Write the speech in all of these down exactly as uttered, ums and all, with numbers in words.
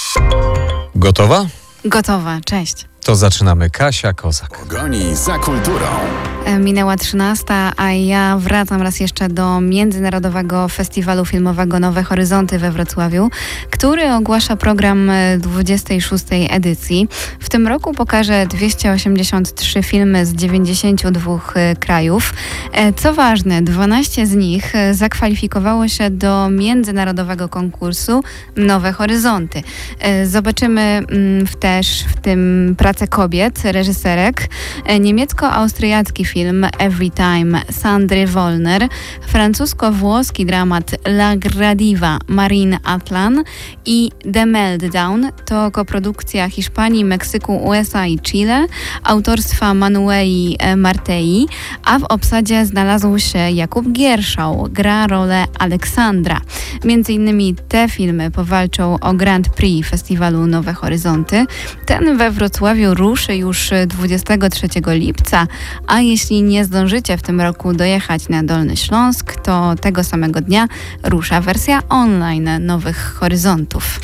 Gotowa? Gotowa, cześć. To zaczynamy. Kasia Kozak. Pogoni za kulturą. Minęła trzynasta, a ja wracam raz jeszcze do Międzynarodowego Festiwalu Filmowego Nowe Horyzonty we Wrocławiu, który ogłasza program dwudziestej szóstej edycji. W tym roku pokaże dwieście osiemdziesiąt trzy filmy z dziewięćdziesięciu dwóch krajów. Co ważne, dwanaście z nich zakwalifikowało się do międzynarodowego konkursu Nowe Horyzonty. Zobaczymy w też w tym pracę kobiet, reżyserek, niemiecko-austriacki film Every Time Sandry Wollner, francusko-włoski dramat La Gradiva Marine Atlan i The Meltdown to koprodukcja Hiszpanii, Meksyku, U S A i Chile, autorstwa Manueli Martei, a w obsadzie znalazł się Jakub Gierszał, gra rolę Aleksandra. Między innymi te filmy powalczą o Grand Prix Festiwalu Nowe Horyzonty. Ten we Wrocławiu ruszy już dwudziestego trzeciego lipca, a jeśli nie zdążycie w tym roku dojechać na Dolny Śląsk, to tego samego dnia rusza wersja online Nowych Horyzontów.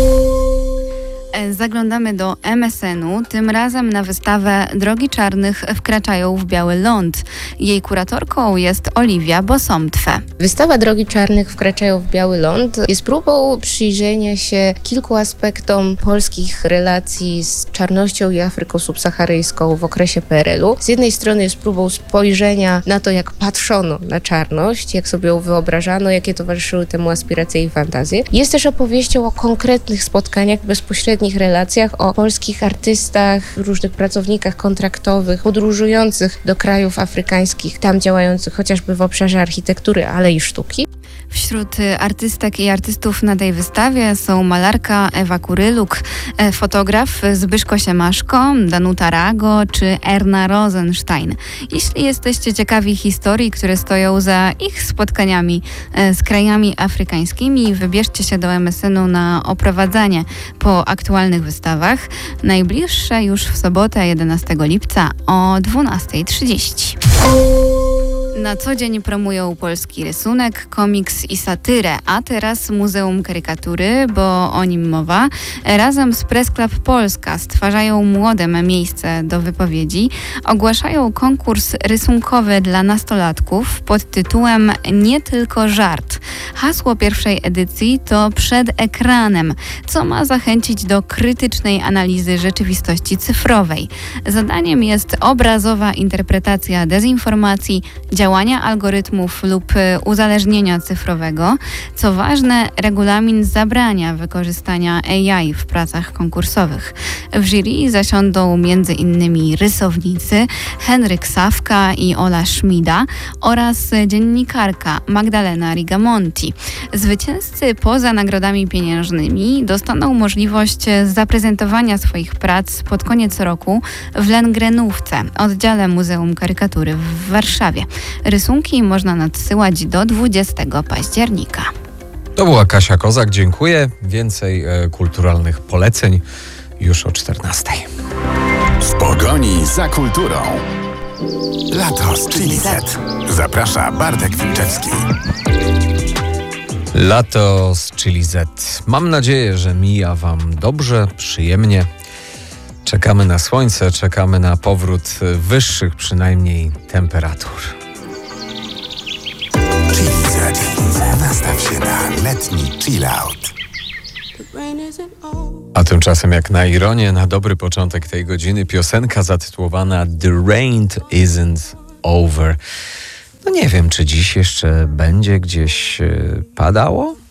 Zaglądamy do M S N u, tym razem na wystawę Drogi Czarnych wkraczają w biały ląd. Jej kuratorką jest Oliwia Bosomtwe. Wystawa Drogi Czarnych wkraczają w biały ląd jest próbą przyjrzenia się kilku aspektom polskich relacji z czarnością i Afryką subsaharyjską w okresie P R L u. Z jednej strony jest próbą spojrzenia na to, jak patrzono na czarność, jak sobie ją wyobrażano, jakie towarzyszyły temu aspiracje i fantazje. Jest też opowieścią o konkretnych spotkaniach bezpośrednich relacjach, o polskich artystach, różnych pracownikach kontraktowych, podróżujących do krajów afrykańskich, tam działających chociażby w obszarze architektury, ale i sztuki. Wśród artystek i artystów na tej wystawie są malarka Ewa Kuryluk, fotograf Zbyszko Siemaszko, Danuta Rago czy Erna Rosenstein. Jeśli jesteście ciekawi historii, które stoją za ich spotkaniami z krajami afrykańskimi, wybierzcie się do M S N u na oprowadzanie po aktualnych wystawach. Najbliższe już w sobotę jedenastego lipca o dwunasta trzydzieści. Na co dzień promują polski rysunek, komiks i satyrę, a teraz Muzeum Karykatury, bo o nim mowa, razem z Press Club Polska stwarzają młodym miejsce do wypowiedzi, ogłaszają konkurs rysunkowy dla nastolatków pod tytułem Nie tylko żart. Hasło pierwszej edycji to Przed ekranem, co ma zachęcić do krytycznej analizy rzeczywistości cyfrowej. Zadaniem jest obrazowa interpretacja dezinformacji, działania algorytmów lub uzależnienia cyfrowego. Co ważne, regulamin zabrania wykorzystania A I w pracach konkursowych. W jury zasiądą między innymi rysownicy Henryk Sawka i Ola Szmida oraz dziennikarka Magdalena Rigamonti. Zwycięzcy poza nagrodami pieniężnymi dostaną możliwość zaprezentowania swoich prac pod koniec roku w Lengrenówce, oddziale Muzeum Karykatury w Warszawie. Rysunki można nadsyłać do dwudziestego października. To była Kasia Kozak, dziękuję. Więcej e, kulturalnych poleceń już o czternastej. W pogoni za kulturą. Lato z Chili Z. Zaprasza Bartek Wilczewski. Lato z Chili Z. Mam nadzieję, że mija Wam dobrze, przyjemnie. Czekamy na słońce, czekamy na powrót wyższych przynajmniej temperatur. Chili Z. Nastaw się na letni chill out. A tymczasem jak na ironię, na dobry początek tej godziny piosenka zatytułowana The Rain Isn't Over. No nie wiem, czy dziś jeszcze będzie gdzieś padało?